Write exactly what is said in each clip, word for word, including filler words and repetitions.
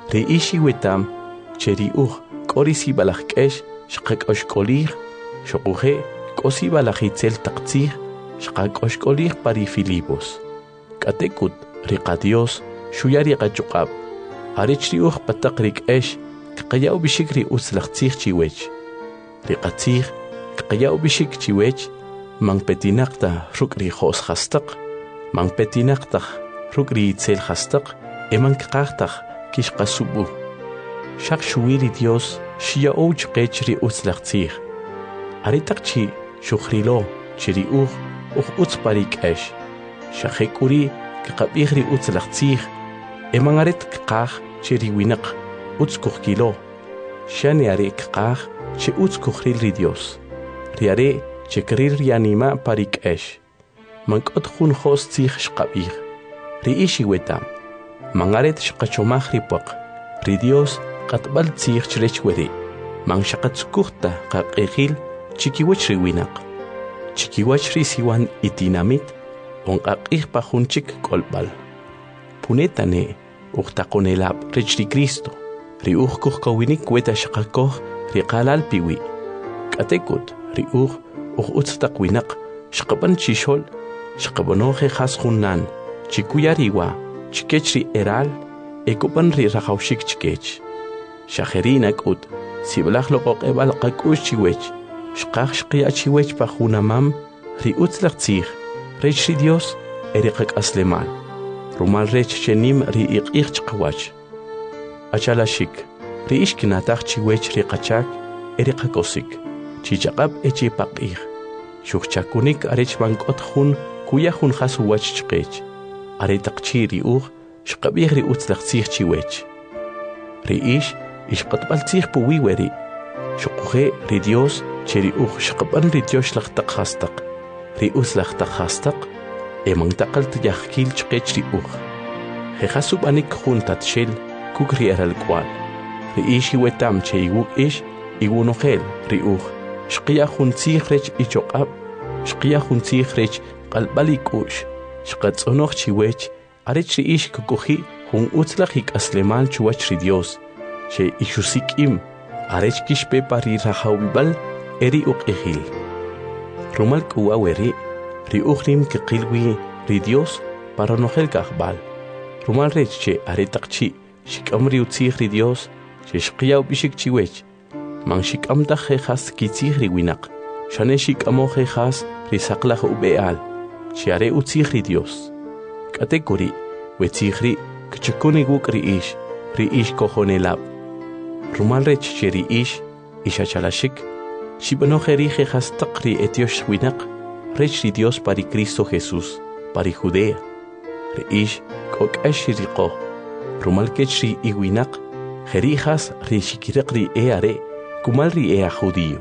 ri ishi wetam cheri uj korisi balakkesh shqak oshkolir shoquje kosi balajitzel taqtzir shqak oshkolir pari Filipos katekut riqa Dios shuyari qachuqab arichri uj pataq rikesh qaya ubishikri uslaqtzir chiwech riqatzir qaya ubishik chiwech man petinaqta rukri khos khastaq man petinaqta rukri itzel khastaq eman qaqtaq kishqasubu shaq shuwiri Dios shia ouch qechri uslaqtzir aritaqchi shukhrilo chiri uj uj utz parikesh shaqekuri qaqabihri uslaqtzir eman arit qaq chiri winaq utz kuqkilo shani ari qaq che utz kuqril Dios riare che krir rianima parikesh mankot khun khos tzig shqabih ri ishi wetam mangaret shqachomaj ripaq ri Dios qatbal tzig chrechweri man shaqatzkuqta qaqeqil chikiwach riwinaq chikiwach ri siwan itinamit onqaqih pajunchik kolbal punetane uqtaqonelab rechri Cristo ri uj kuqkawinik weta shaqakoj ri qalal piwi katekut ri uj uj utztaqwinaq shqaban chishol shqabonoje khasjunan chikuyariwa chikechri eral ekupan ri rajawshik chikech shajerina kut siblaj loqoqebal qakush chiwech shqaj shqiya chiwech pajunamam ri utzlaqtzig rechri Dios eriqak aslemal rumal rech chenim ri iqih chqawach achalashik ri ishkinataj chiwech ri qachak eriqakosik chichaqab echi paqih shukchakunik arech bankot jun kuya jun khasuwach chqech aretaqchi ri uj shqabih ri utzlaqtzig chiwech ri ish ishqatbaltzig puwiweri shuquje ri Dios cheri uj shqaban ri Dios laqtaq khastaq ri utzlaqtaq khastaq eman taqalt yaqkil chqech ri uj jehasubanik jun tatshel kukri aral kwal ri ish wetam cheiwu ish iwunojel ri uj shqiya jun tzig rech ichoqab shqiya jun tzig rech qalbalikush shqatzonoj chiwech arech ri ish kukuji jun utzlaq ikaslemal chuwach ri Dios che ishusikim arech kishpe pari rajawbal eri uqihil rumal kuwaweri ri uqrim kiqilwi ri Dios para nojel kaqbal rumal rech che aretaqchi shikamri utzig ri Dios che shqiya ubishik chiwech man shikamta jejas kitzig ri winaq shane shikamo jejas ri saqlaj ubeal che are utzig ri Dios katekuri wetzigri kchukuni guk ri ish ri ish kojonelab rumal rech che ri ish ishachalashik shibanoje jejas taqri etiosh winaq rech ri Dios pari Cristo Jesús pari Judea ri ish kokash riqo rumal kech ri iwinaq jerijas ri shikiraq ri eare kumal ri ea judío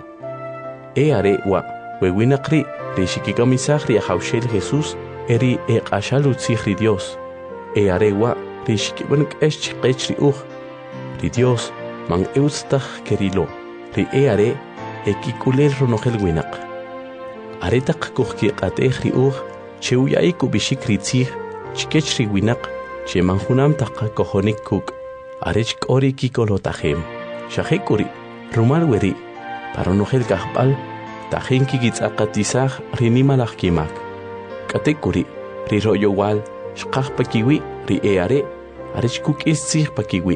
eare wa wewinaq ri ri shikikamisaj ri ajawshel Jesús eri eqashal utzig ri Dios eare wa ri shikibankesh chiqech ri uj ri Dios man eutztaj kerilo ri eare ekikulel ronojel winaq aretaq kujki qatej ri uj cheuyai kubishik ri tzig chikech ri winaq che manjunam taqa kojonik kuk arech k'ori kikolotajem shajekuri rumal weri para nojel kajb'al tajen kikitz'aqatisaj ri nimalaj kimak k'atekuri ri ro'yowal shqaj pakiwi ri eare arech kuk'is tzij pakiwi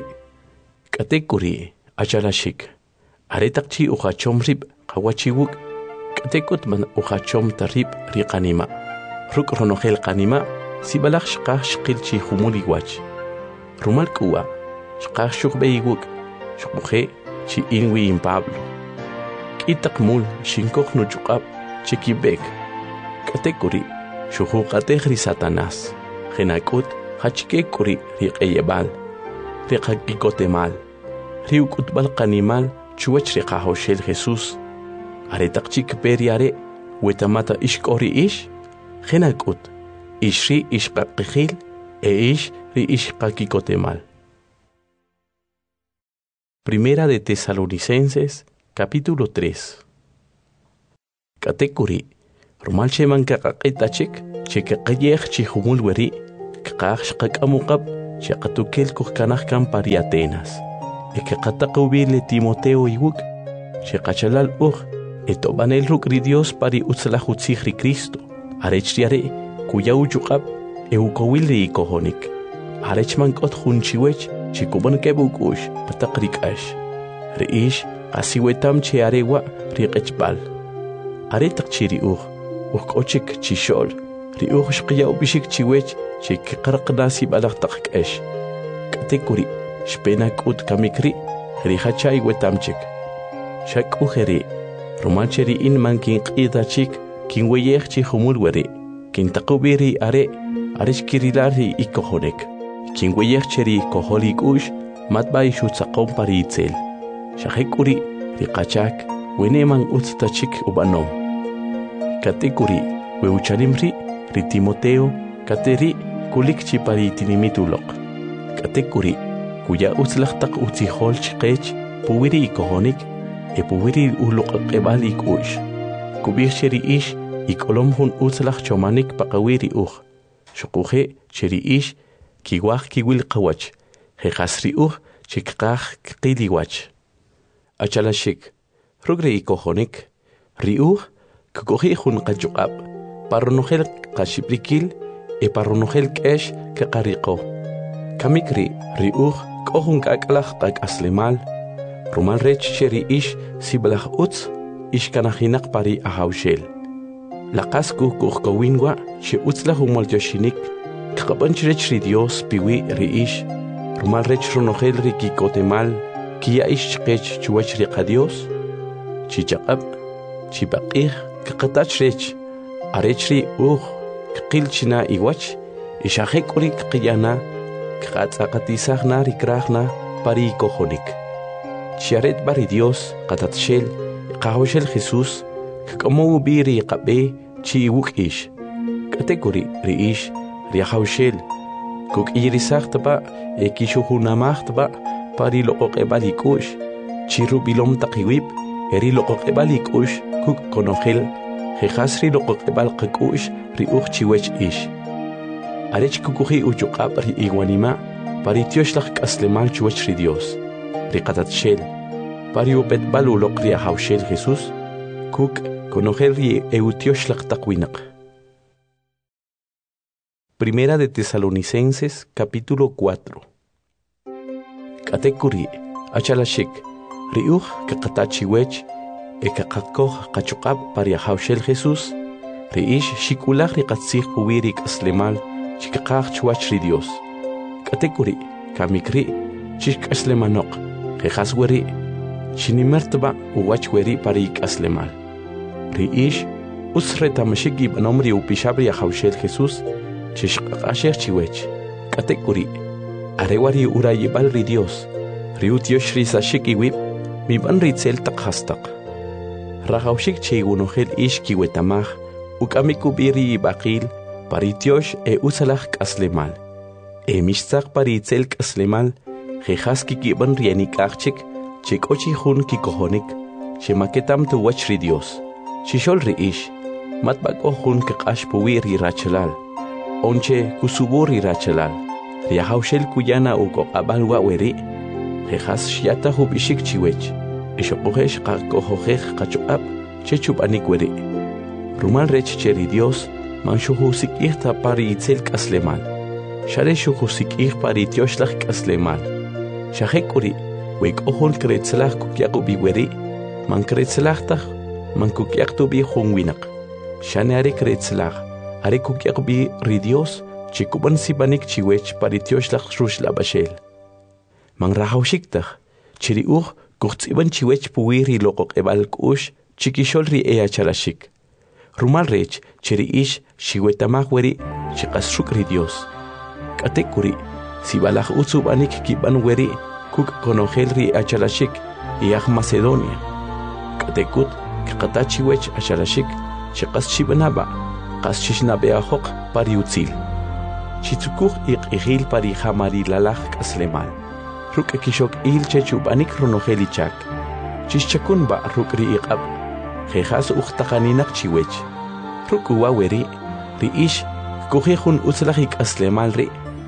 k'atekuri achalashik aretaqchi uqachom rib qawachiwuk k'atekut man uqachom tarib ri qanima ruk' ronojel qanima sibalaj shqaj shqilchi jumul iwach rumal k'uwa shqaj shuqb'eyiwuk shuqmuje chi inwi in Pablo k'itaq mul shinkoj nuch'uqab chikibek k'atekuri shuju qatej ri Satanás jenak'ut jachkekuri ri q'eyeb'al ri qakikotemal ri uk'utb'al qanimal chuwach ri qajawxel Jesús aretaq chik periare wetamata ixk'ori ish jenak'ut ish ri ixqaqijil e ish ri ixqakikotemal. Primera de Tesalonicenses, capítulo tres. Katekuri, rumal sheman kakaqitachik, chekaqayej chihumul weri, kaqaj shqakamuqab, Chaqatukel kuhkanahkan pari Atenas. Eke qatakubile Timoteo iwuk. Chaqachalal uj. Etobanel rukri Dios pari utzlajutzihri Cristo. Arechriare kuya uyuqab eukowili ikohonik. Arechman kot junchiwech chikuban kebukush patakrikash. Reish asiwetam che arewa riqechbal. Aretak chiri uj. Ukochik chishol. Riuj shqiya ubishik chiwech chik qarqnasi balaqtaqesh. Katekuri shpenak ut kamikri rihachay wetamchik. Shak ujeri romancheri in mankin qidachik kin weyech chi humulweri kin taqubiri are arishkirilari ikohonek. Kin weyech cheri koholik ush matbay shutzaqom paritzel. Shahekuri riqachak weneman utztachik ubanom. Katekuri weuchalimri ri Timoteo kateri kulikchi pari tinimitulok. Katekuri kuya utzlaqtaq utzihol chiqech puwiri ikohonik e puwiri uloq qebal ikush. Kubir cheri ish ikolom hun utzlaq chomanik paqawiri uj. Shuquje cheri ish kiwaq kiwil qawach. Heqasri uj chikqaq qiliwach. Achalashik rugre ikohonik ri uj kukoji hun qachuqab. Parronogel qashibrikil e parronogel kesh ke qariqo. Kamikri riuj kohun kaklach qak aslemal. Rumal rech cheri ish siblach utz ish kanahinak pari ahawshel. Laqas kuh kuh kawinwa che utzla humol yoshinik. Kaqabanch rech ri Dios piwi ri ish. Rumal rech ronogel ri kikotemal kia ish chqech chuwach ri qadios. Chichaqab chibaqih kaqatach rech. Arechri uj qilchina iwach ishahekuri qiyana qatzaqatisagna rikragna pari kohonik. Chiaret bari Dios qatatshel qahawshel Jesus kaqamu biri qabe chi iwuk ish. Katekuri ri ish riahawshel kuk irisagtba ekishuhunamagtba pari loqoqebalikush chiru bilom taqiwib eri loqoqebalikush kuk konogel Jehasri loqoqebal qakush ri uj chiwech ish. Arech kukuji uchuqab ri iwanima pari tioshlaq k'aslemal chiwech ri Dios. Ri qatatshel pari upetbal uloq ri ahawshel Jesus kuk konogel ri eutioslaq taqwinaq. Primera de Tesalonicenses capítulo cuatro. Katekuri achalashik ri uj kaqatachiwech ekaqaqoj qachuqab pari ahawshel Jesus reish shikulaq riqatzij puwirik aslemal chikaqaj chuwach ri Dios. Katekuri kamikri chik'aslemanoq qejas weri chinimertba uwach weri pari ik'aslemal. Reish usretamashik ib'anom ri upixab ri ahawshel Jesus chishqaq'axej chiwech. Katekuri arewari urayibal ri Dios ri utiosh ri sashik iwib mib'an ritzel taq hastaq. Rajawshik cheigunogel ish kiwetamaj, ukamikubiri ibaqil, paritiosh e usalaj k'aslemal. E mishtzaq paritzel k'aslemal, jejaski kiban rienikachik, chikochi jun kikohonik, chemaketam tuwach ri Dios. Chishol ri ish, matbako jun kaqash puwi ri rachalal. Onche kusubur ri rachalal. Riahawshel kuyana uko abalwa weri, jejas shiata hubishik chiwech. Ishoqojesh qakohojej qachuqab chechub anikweri. Rumal rech cheri Dios man shuhusikih ta pari itzel k'aslemal. Share shuhusikih pari tioshlaj k'aslemal. Shahekuri weikohol kretzlaj kukyaqu biweri man kretzlajtaj man kukyaqtu bi junwinaq. Shane are kretzlaj are kukyaqu bi ri Dios chikuban sibanik chiwech pari tioshlaj rushlabashel. Man rahawshiktaj cheri uj Kuchtsiban chiwech puwiri loqoqebal kush chikishol ri ea chalashik. Rumal rech cheri ish shiwetamaj weri chiqasruk ri Dios. Katekuri sibalaj utsubanik kiban weri kuk konogel ri achalashik iaj Macedonia. Katekut kaqata chiwech achalashik chiqas chibanaba qas chishnabeajoq pari utzil. Chitzukuj iq'ijil pari jamarilalaj k'aslemal. Ruk kishok il chechubanik ronogelichak. Chischakun ba ruk ri iqab. Jejas uqtaqaninak chiwech. Ruk uwaweri ri ish kujejun utzlajik aslemal ri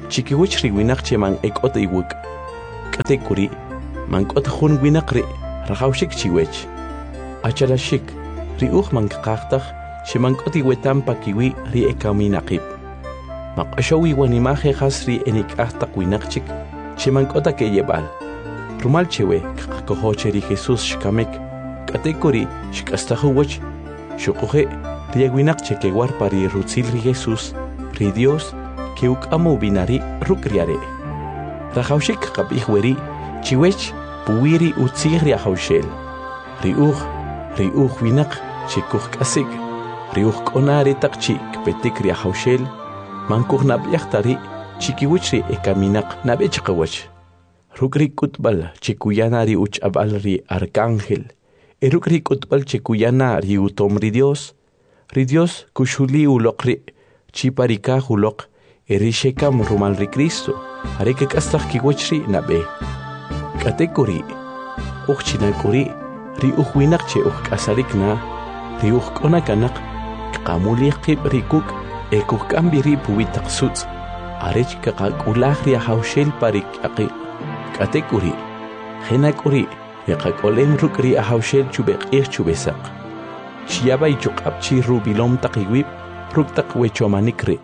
chikiwich ri winaq che man ek'ot iwuk k'ate kuri man k'ot jun winaq ri rajawxik chiwech achalashik ri uj man kaqtaj che man k'ot iwetam pakiwi ri ekaminaqib maq'xowi wanimaje jas ri enik'aj taq winaq chik che man k'ot akeyeb'al rumal chewe kaqakojoche ri Jesús xkamek k'ate kuri xk'astajuwach xuquje ri winaq che kewar pari rutzil ri Jesús ri Dios que uk'amu binari rukriare rajawxik qab'ij weri chiwech puwiri utzij ri ajawxel ri uj ri uj winaq che kuj k'asik ri uj k'ona re taq chi kpetik ri ajawxel man kuj nab'yaj tari chikiwich ri ekaminaq nab'e chiqawach ruk' ri k'utb'al che kuyana ri uch'ab'al ri arcángel e ruk' ri k'utb'al che kuyana ri utom ri Dios ri Dios kuxuli uloq ri chi parikaj uloq e ri xekam rumal ri Cristo are kek'astaj kiwach ri nab'e k'ate kuri uj china kuri ri uj winaq che uj k'asarik na ri uj k'ona kanaq kqamulij qib' ri kuk' e kuj k'ambi ri puwi taq sutz' arech kaqak'ulaj ri ajawxel pari k'aqiq k'ate kuri jena kuri ri qak'olem ruk' ri ajawxel chub'eq'ij chub'esaq xyab'ay chuq'ab' chi rubilom taq iwib' ruk' taq wechomanik ri.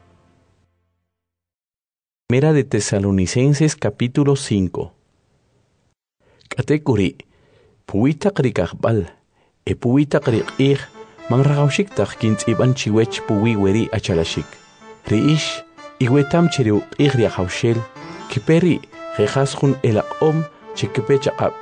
Primera de Tesalonicenses capítulo cinco. K'ate kuri puwi taq ri kajb'al e puwi taq ri q'ij man rajawxik taq kintz'ib'an chiwech puwi weri achalashik ri ix iwetam che ri uq'ij ri ajawxel kipe ri jejas jun elaq'om che kipe chaq'ab'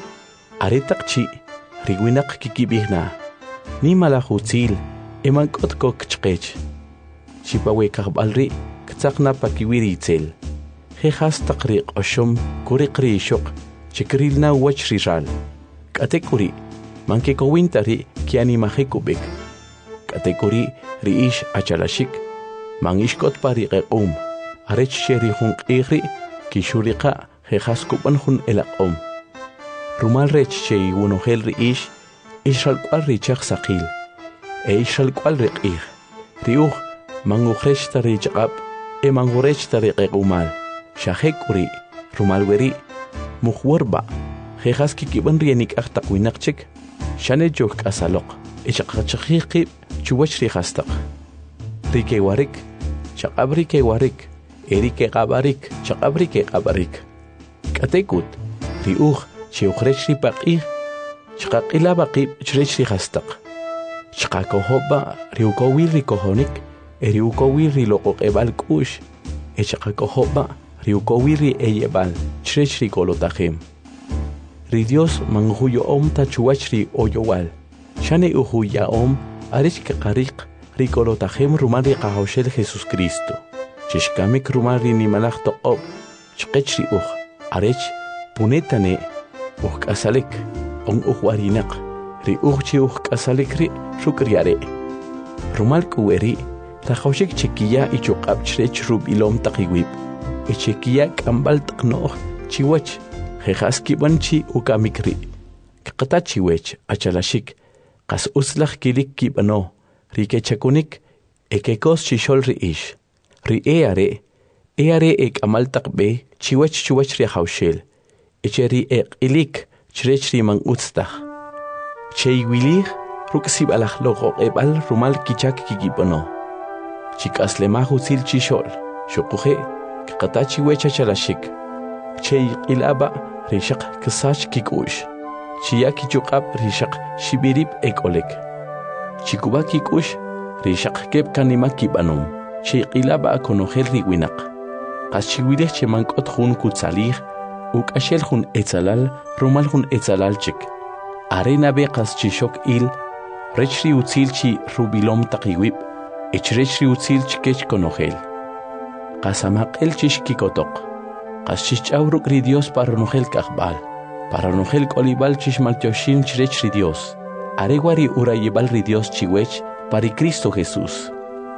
are taq chi ri winaq kikib'ij na nimalaj utzil e man k'ot kok chqech chipawe kajb'al ri ktzaq na pakiwi ri itzel jejas taq ri q'oxom kuriq ri ixoq che kirilna wach ri ral k'ate kuri man kekowin tari kianimaje kub'ik k'ate kuri ri ix achalashik man ixk'ot pa ri q'eq'um arech che ri jun q'ij ri kixuriqa jejas kub'an jun elaq'om rumal rech che iwunojel ri ix ixralk'wal ri chaq saqil e ixralk'wal ri q'ij ri uj man ujrech ta ri chaq'ab' e man urech ta ri q'eq'umal xaje kuri rumal weri mujwarba jejas kikib'an ri enik'aj taq winaq chik xane choj k'asaloq e chaqachaqij qib' chuwach ri jastaq ri kewarik chaq'ab' ri kewarik e ri keq'ab'arik chaq'ab' ri keq'ab'arik k'ate kut ri uj che ujrech ri paq'ij chqaq'ilaba qib' chirech ri jastaq chqakojob'a ri ukowil ri kojonik e ri ukowil ri loq'oq'eb'al k'u'x e chqakojob'a ri ukowil ri eyeb'al chirech ri kolotajem ri Dios man ujuyo'om ta chuwach ri oyowal xane ujuya'om arech keqariq ri kolotajem rumal ri qajawxel Jesucristo chixkamik rumal ri nimalaj toq'ob' chqech ri uj arech punetane uj k'asalik on uj warinaq ri uj chi uj k'asalik ri ruk' ri are' rumal k'uweri rajawxik chekiya ichuq'ab' chirech rub'ilom taq iwib' e chekiya k'amb'al taq no'j chiwach jejas kib'an chi ukamik ri kqata chiwech achalashik qas utzlaj kilik kib'ano ri kechakunik e kekos chixol ri ix ri e are e are e k'amal taq b'e chiwach chuwach ri ajawxel e che ri e q'ilik chirech ri man utz taj che iwilij ruk' sib'alaj loq'oq'eb'al rumal kichak kikib'ano chik'aslemaj utzil chixol xuquje kqata chiwech achalashik che iq'ilaba ri xaq ksach kik'u'x chiya kichuq'ab' ri xaq xib'irib' ek'olek chikuba kik'u'x ri xaq keb' kanima kib'anom che iq'ilaba akonojel ri winaq qas chiwilej che man k'ot jun kutzalij uk'axel jun etzalal rumal jun etzalal chik are nab'e qas chixok il rech ri utzil chi rubilom taq iwib' e chirech ri utzil chikech konojel qas amaq'el chix kikotoq qas chixch'aw ruk' ri Dios para nojel k'ajb'al para nojel k'olib'al chix maltyoxin chirech ri Dios are wari urayib'al ri Dios chiwech pari Cristo Jesús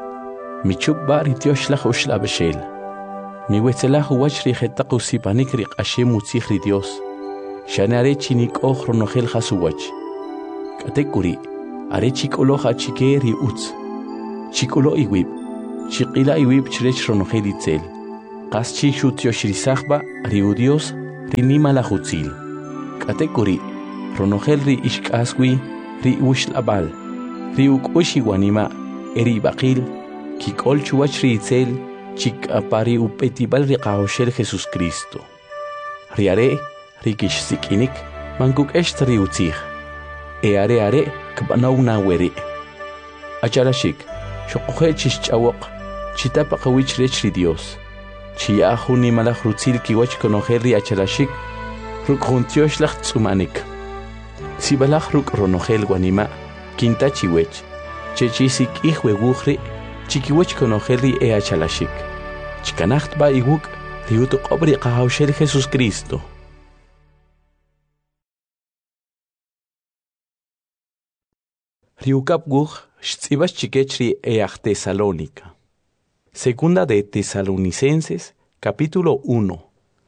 michub'a ri tyoxlaj uxlab'exel miwetzelaj uwach ri jetaq usipanik ri q'axem utzij ri Dios xane are chinik'oj ronojel jas uwach k'ate kuri are chik'oloj achike ri utz chik'ulo iwib' chiq'ila iwib' chirech ronojel itzel qaschi shutioshrisaqba riu Dios rinima la hutzil. Katekuri ronogel ri ishkaswi ri ushlabal ri ukushi wanima eri baqil kikol chuwach ri itzel chik apari upetibal ri qaoshel Jesus Cristo. Riare ri kishsikinik manguk esht ri utzig. E are are kbanawna weri. Acharashik shoqoje chishchawok chitapa qawich rech ri Dios. Chia juni malach rutzil kiwach konojer ri acharashik ruk juntiosh lach tsumanik. Sibalach ruk ronogel wanima kinta chiwech. Chechisik ihwe wukhri chikiwech konojer ri e achalashik. Chikanacht ba iwuk riutu qobri qahawshel Jesus Cristo. Riukap guj shtzibas chikechri e ach Tesalónica. Segunda de Tesalonicenses, capítulo uno.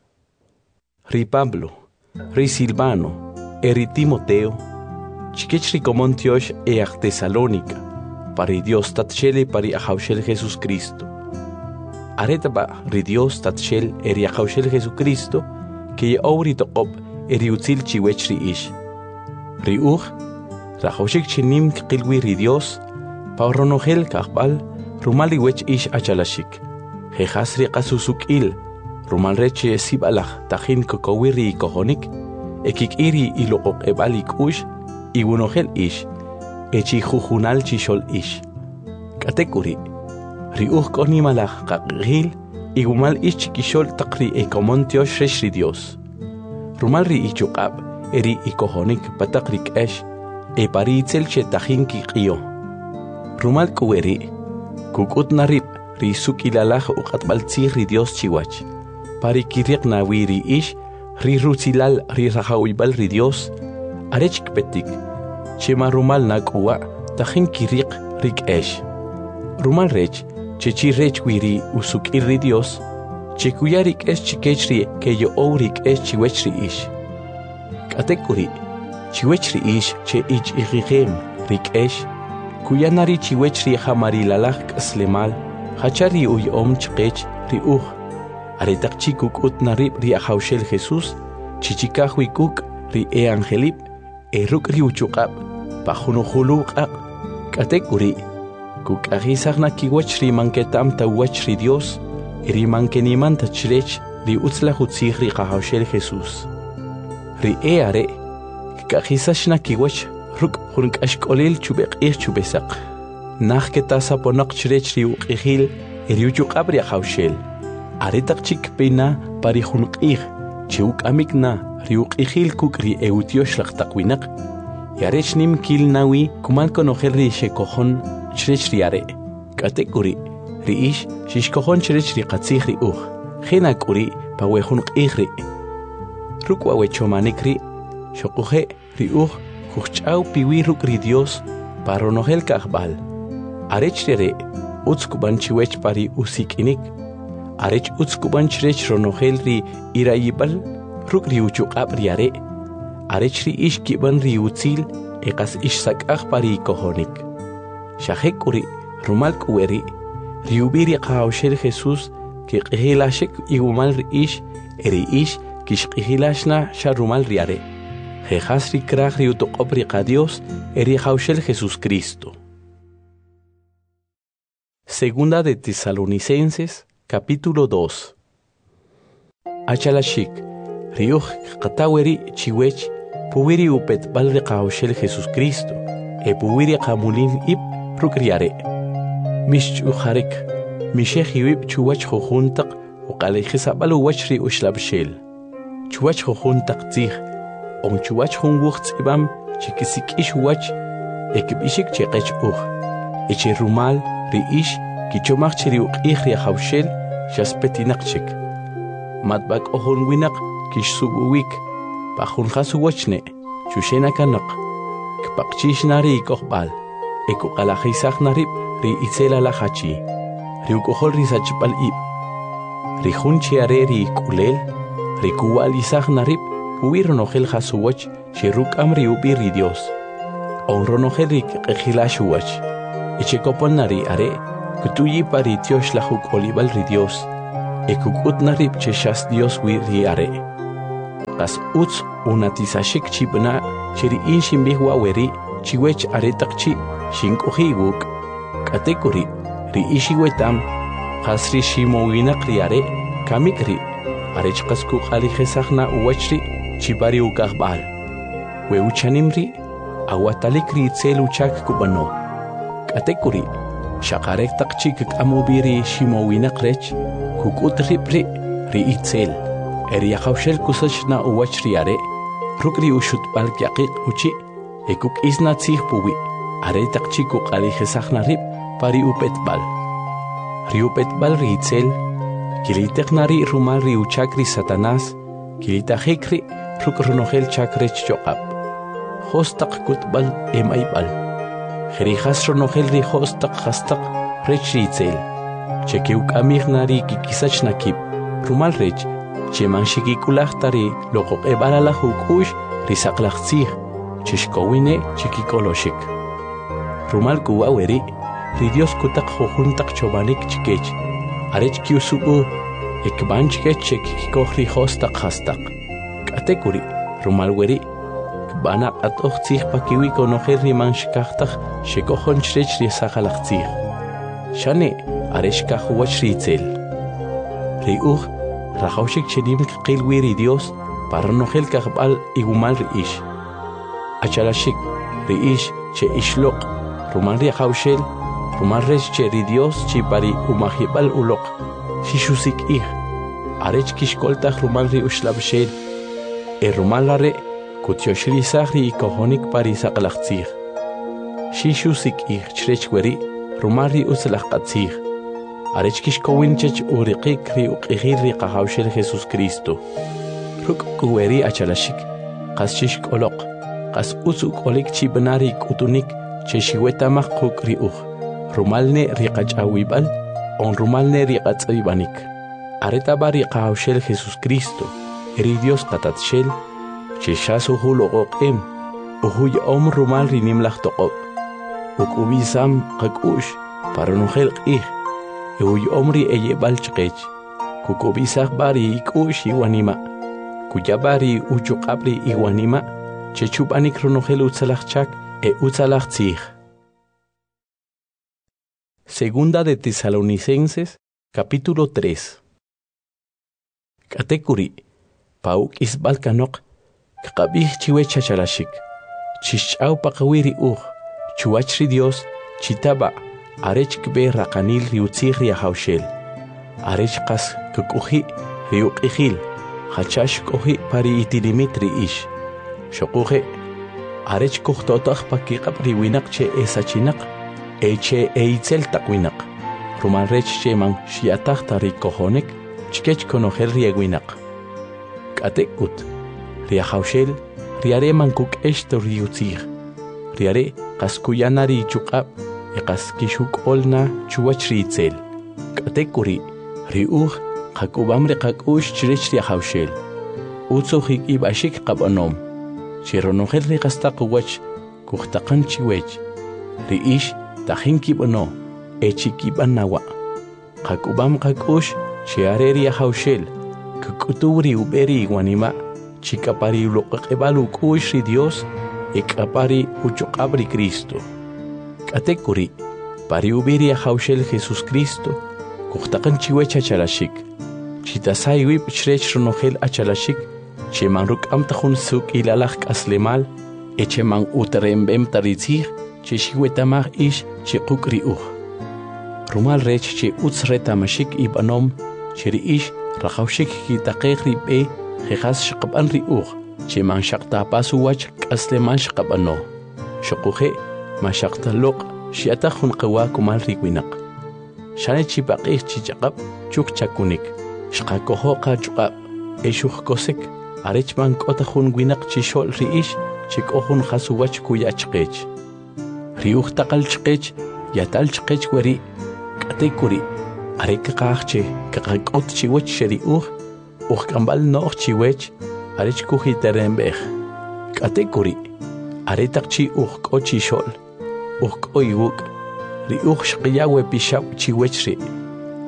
Ri Pablo, ri Silvano, e ri Timoteo, chikechri komontiosh e ach Tesalónica, pari Dios tatshele pari ahawshel Jesus Cristo. Aretaba ri Dios tatshel e ri ahawshel Jesucristo, que ye ouri toqop e ri utzil chiwechri ish. Ri uj, rajoshik chinim qilwi ri Dios, pa ronogel kaqbal, rumali wech ish achalashik. Jejasri qasusukil, rumal reche sibalach tajin kokowiri kohonik, ekik iri iloqok ebalik ush, iwunogel ish, echi jujunal chishol ish. Katekuri, ri uj konimalach qaqgil, igumal ish chikishol taqri ekomontiosh resh ri Dios. Rumal ri ichuqab, eri ikohonik pataqrik esh, e pari itzel che tajin kiqio. Rumal kuweri, kukut narib, ri sukilalaj uqatbaltzih ri Dios chiwach. Pari kiriq nawi ri ish, ri rutzilal ri rajawibal ri Dios, arech kpetik, chema rumal nakuwa, tajin kiriq rik esh. Rumal rech, chechi rech wiri usukir ri Dios, chekuyarik esh chikech ri keyo ourik esh chiwech ri ish. Katekuri, chiwech ri ish che ich igigem rik esh, kuyanari chiwech ri hamari lalach kaslemal, hachari uy om chqech ri uj. Aretak chikuk ut narib ri ahawshel Jesus, chichikahui kuk ri e angelip, e ruk ri uchuqab, pajunuhuluqaq, katekuri, kuk agisag na kiwech ri manketam tawach ri Dios, e ri mankeniman tachrech ri utzla hutzig ri ahawshel Jesus. Ri e are, kagisash na kiwech ruk hurunk ashkolil chubek ir chubesak. Nach ketasa ponak chrech ri uqihil, e ri uchuqab ri ahawshel. Aretak chik pena pari hunq ig, chiuk amikna riuk igil kuk ri eutiosh laqtaqwinak. Yarech nim kil nawi kumal konojer ri shekohon chrech ri are. Katekuri ri ish shishkohon chrech ri qatzig ri uj. Jena kuri pa we hunq ig ri. Ruk wa we chomanik ri, shokuhe ri uj kuchau piwi ruk ri Dios pa ronogel kahbal. Arech re utskuban chiwech pari usikinik. Arech utskuban chrech ronogel ri irayibal, ruk ri uchuqab ri are. Arech ri ish kiban ri utzil, eqas ish sakaq pari kohonik. Shahek uri, rumal kuweri, ri ubiri qahawshel Jesus, ki qihilashek igumal ri ish, eri ish kish qihilashna sha rumal ri are. Jejas ri kraq ri utoqob ri qadios, eri qahawshel Jesus Cristo. Segunda de Tesalonicenses, capítulo dos. Achalashik, riuj qataweri chiwech, puwiri upet bal ri qahawshel Jesus Cristo, e puwiri qamulin ib rukriare. Mish uharik, mishech iwib chuwach jujuntaq, uqalejisabal uwach ri ushlabshel. Chuwach jujuntaq tzig, on chuwach jun wucht ibam, chikisik ish uwach, ekib ishik cheqech uj. Eche rumal ri ish, kichomach chiri uqih ri ahawshel, shaspetinak matbak ohon winak kish subuwik pahun khasuwachne chushena kanak kpaqchish nari kohbal eku qalajisaq narib ri itzela la hachi ri ukohol ri sachpal ib ri hunchi are ri kulel ri kuwalisaq narib huir nogel khasuwach shiruk amri ubi ri Dios on ronogel ri qejilashuwach echekopon nari are kutuyi pari tiosh la huk olibal ri Dios ekukut narib cheshas Dios wi riare. As uts unatisashik chibna chiri inshin bihwa weri chiwech aretakchi shinkuhi wuk katekuri ri ishi wetam kasri shimowina kriare kamikri arechkasku qali khesachna uwachri chibari ukahbal we uchanimri awatalikri tseluchak kubano katekuri shakarek takchi kamubiri shimowina krech kukutripri ri itzel eri khawshel kusachna uwachri are rukri ushutbal kyaqiq uchi ekuk isna tsihpuwi are takchi ku qali khesachna rib pari upetbal ri upetbal ri itzel Kiliteknari rumal riu chakri Satanás, kilitahikri rukrunohel chakrech choqap. Hostak kutbal emaibal. Jerijas ronohel ri hostak hastak rech ritzel. Chekeuk amignari kikisach nakip. Rumal rech, cheman shikikulachtari loqoq ebalala hukush risaklachtzih. Chishkowine chikikoloshik. Rumal kuwaweri, ri Dios kutak jojuntak chobanik chikech. Arech kiusubu ekbanchke chekikohri hostak hastak. Katekuri rumalweri kbana atochtzih pakiwi konoher rimanshkachtak shekohonchrech risakalachtzih. Shane areshka huachritzel. Riuch rajaushik chenim qilwiri Dios para nohel kahbal igumal riish. Achalashik riish che ishlok rumal riajaushel Rumal rech cheri Dios chipari umahibal ulok shishusik ih arech kishkoltach rumal ri ushlabshel e rumal lare kutyoshri sahri kohonik pari saklachtzih shishusik ih chrech weri rumal ri uslachqatzih arech kishkowinchech uriqik ri uqihir ri qahawshel Jesus Cristo ruk kuweri achalashik qas shishkolok qas usuk olik chibnari kutunik cheshiwetamach quk ri uj Rumalne riqach'awib'al on rumalne riqatz'ibanik. Aretaba riqahawshel Jesus Cristo, eri Dios qatatshel, cheshas uhu loqoq'im, uhu ya'om rumal rinimlaj toqob. Uk'ubisam qak'ush, paranujel q'ij, uhu ya'om ri eyeb'al chqech, kuk'ubisaj bari ik'ush iwanima, kuyabari uchuq'abri iwanima, chechub'anik runujel utzalaj chak e utzalaj tzij. Segunda de Tesalonicenses, capítulo tres. Katekuri, pauk isbal kanok, kakabih chiwe chachalashik, chichau pakawiri uj, chuachri Dios, chitaba, arech kbe rakanil riutzih riahaushel, arech kas kukuhi riukihil, hachash kohi pari itilimit riish, shokuhe, arech kuhtotach pakikab riwinak che esachinak, Eche eitzel takwinak. Rumal rech cheman shiatach tari kohonek, chkech konohel rieguinak. Katekut. Riahaushel, riare mankuk esto riutzir. Riare kaskuyanari chukab, ekaskishuk olna chuachritzel. Katekuri, riuch, kakubamre kakush chirech riahaushel. Utsuhik ibashik kabanom. Chironohel riastakuwach, kuhtakan chiwech. Riish, Tajinki bono, echikiban nawa. Kakubam kakush, chiareri haushel, kakuturi uberi guanima, chikapari ulokakebalu kush Dios, ekapari uchokabri Cristo. Katekuri, pari uberi haushel Jesus Cristo, kuhtakan chiwecha chalashik. Chitasai wip chrech ronohel achalashik, cheman ruk amtahun suk ilalak aslemal, echeman utrembem taritzih, Chishiwetamach ish chikuk riuch. Rumal rech che utzretamashik ibanom, chiri ish rachaushik kitaqeq ribe, jejas shaqaban riuch, che man shaqtapas uwach kasleman shaqabano. Shokuhe, man shaqtalok, shiatahun qawa kumal riwinak. Shane chipaqih chichaqab, chuk chakunik, shqakoho qachqab, eshuh kosek, arechman kotahun winak chishol riish, chikohun khasuwach kuyachqech. Riuch taqal chqech, yatal chqech weri, katekuri, arek qaqche, kaqakot chiwech sheriuch, uch kambal noch chiwech, arech kuhiterembech. Katekuri, aretaqchi uch kochi shol, uch koiwuk, riuch shqiyawe pishab chiwech ri,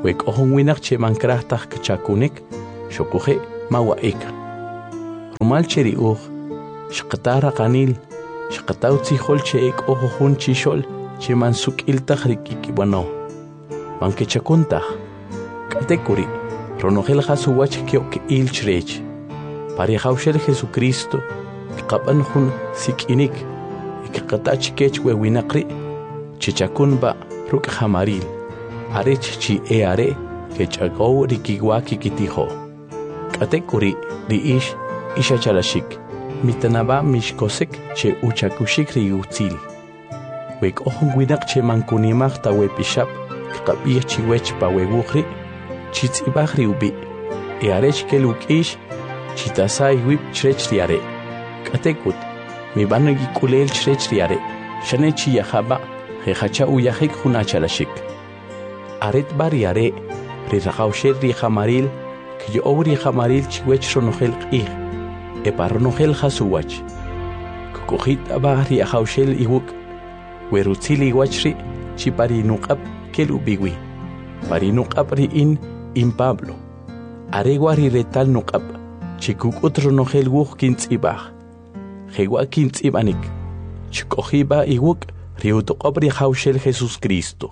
wek ohon winak che mankrahtaj kchakunik shokuhe mawaik rumal cheri uj shqatara qanil shqataw tzihol che ek ojo hun chishol che mansuk iltaj rikikibano manke chakuntaj katekuri ronojel hasuwach kyok ilchrech parihawshel Jesucristo qaban hun sikinik ikqatach kech we winaqri chichakunba ruk hamaril arech chi e are kechaqow rikiwaki kitijo katekuri riish isha chalashik mitanaba mishkosek che uchakushik riutzil wek ohun winaq che mankunimaj ta we pishap qabih chi wech pa we wukhri chitzibaj riubi e arech kelukish chitasai wip chrech riare katekut mi banagi kulel chrech riare shane chi yahaba hehacha uyahik hunachalashik aret bariare ri raqawshel ri hamaril ki obri hamaril chiwech ronojel qih e parronojel hasuwach kokojit abari ahawshel iwuk werutzili wachri chi parinuqab kelubiwi parinuqab ri in in Pablo aregwari retal nuqab chikukut ronojel wuj kintzibaj jewa kintzibanik chikojiba iwuk riutoqab ri hawshel Jesús Cristo.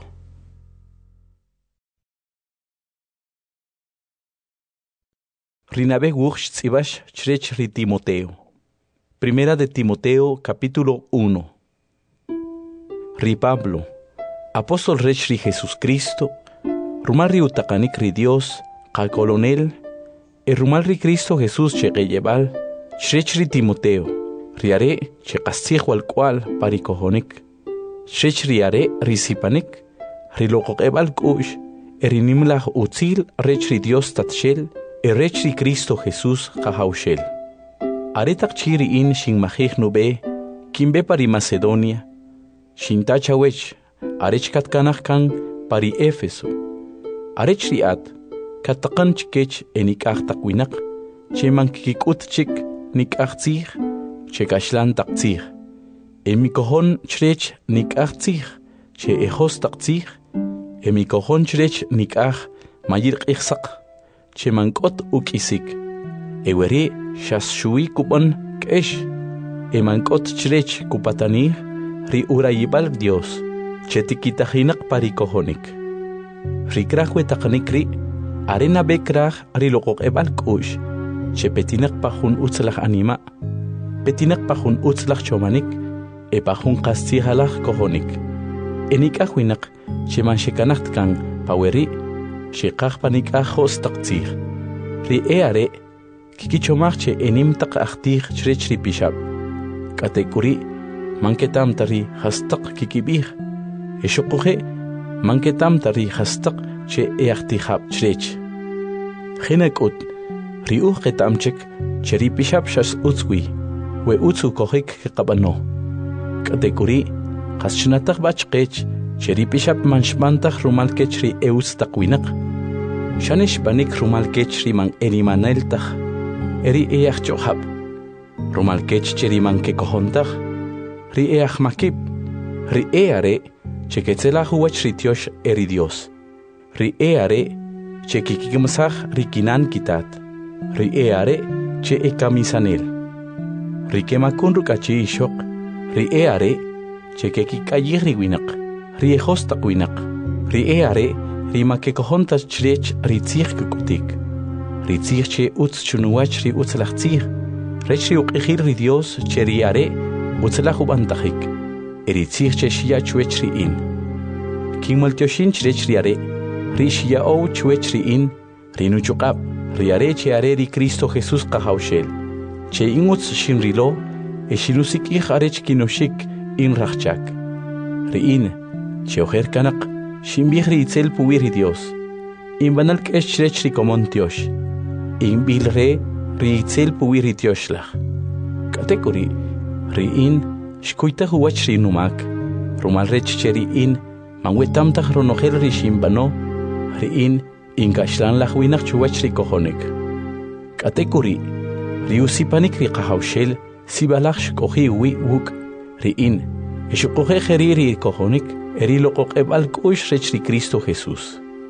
Rinabe wuj chtzibash chrech ri Timoteo. Primera de Timoteo, capítulo uno. Ri Pablo, apóstol rech ri Jesús Cristo, rumal ri utaqanik ri Dios, qa colonel, e rumal ri Cristo Jesús cheqeyebal, chrech ri Timoteo, riare cheqastzij walqual parikojonik, chrech riare ri sipanik, ri loqoqebal kush, e rinimlaj utzil rech ri Dios tatshel, e rech ri Cristo Jesús qahawshel. Aretak chiri in shin majij nube, kimbe pari Macedonia, shin tachawech, arech katkanaj kan pari Éfeso. Arech riat, kataqan chikech enikaj takwinak, che mankikikut chik nikaj tzij, che kashlan tak tzij. Emikojon chrech nikaj tzij, che ejos tak tzij, emikojon chrech nikaj mayir qihsaq, che mankot ukisik. Ewere shas shui kupan kesh, e mankot chrech kupatanij, ri urayibal Dios, che tikitajinak parikojonik. Ri krahwe taqanikri, arena bekrah ri loqoq ebal kush, che petinak pajun utzlaj anima, petinak pajun utzlaj chomanik, e pajun qastijalaj kojonik. Enikahwinak, che manshekanacht kan paweri, shiqaj panikajos taqtzij. Ri eare, kikichomaj che enim taq ahtij chrech ri pishab. Katekuri, manketam tari hastaq kikibij, e shoquje, manketam tari hastaq che eahtijab chrech. Genekut, ri uj ketamchek, che ri pishab shas utzwi, we utzu kojik kekabano. Katekuri, qaschnataq bachqech, che ri pishab manshmantaj rumalkech ri eutz taqwinak. Shanish banik rumalkech ri man erimaneltaj, eri each chohab. Rumalkech che ri man kekojontaj, ri each makib, ri eare, che ketzelaj uwach ri tiosh eri Dios. Ri eare, che kikikimsaj ri kinan kitat, ri eare, che ekamisanel. Ri kemakun rukachi ishok, ri eare, che kekikayij ri winak, ri ejos taqwinak, ri eare, ri makekojontas chrech ri tzij kukutik, ri tzij che utz chunuwach ri utzlaj tzij, rech ri uqijil ri Dios che ri are utzlaj ubantajik, e ri tzij che shia chwech ri in. Kinmaltioshin chrech ri are, ri shia ou chwech ri in, ri nuchuqab, ri are che are ri Cristo Jesús qahawshel, che in utz shin rilo, e shinusik ij arech kinoshik in rachchak. Ri in, che ojer kanak, shimbij ri itzel puwir Dios, in banal kesh chrech ri komon tiosh, in bil re ri itzel puwir tioshlach. Katekuri, ri in, shkuitah uwach ri numak, rumal rech che ri in, manwetamtah ronojel ri shimbano, ri in, in kashlan lach winach chuwach ri kojonik. Katekuri, ri usipanik ri qahawshel, sibalach shkoji wi wuk, ri in, eshukoje jeri ri kojonik, eri loqoq ebal kush rech ri Cristo Jesús.